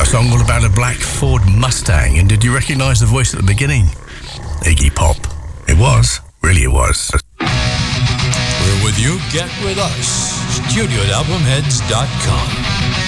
song all about a black Ford Mustang. And did you recognize the voice at the beginning? Iggy Pop. It was. Really, it was. We're with you. Get with us. Studio@albumheads.com.